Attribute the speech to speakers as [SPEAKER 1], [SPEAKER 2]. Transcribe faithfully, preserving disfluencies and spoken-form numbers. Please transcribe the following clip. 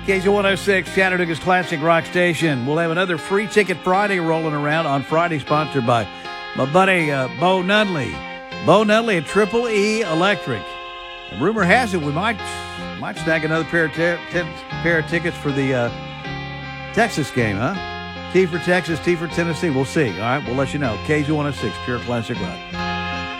[SPEAKER 1] K Z one oh six, Chattanooga's Classic Rock Station. We'll have another Free Ticket Friday rolling around on Friday, sponsored by my buddy uh, Bo Nunley. Bo Nunley at Triple E Electric. And rumor has it we might might snag another pair of, t- t- pair of tickets for the uh, Texas game, huh? T for Texas, T for Tennessee. We'll see. All right, we'll let you know. K Z one oh six, Pure Classic Rock.